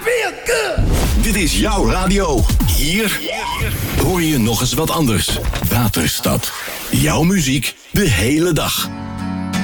feel good. Dit is jouw radio. Hier hoor je nog eens wat anders. Waterstad. Jouw muziek de hele dag.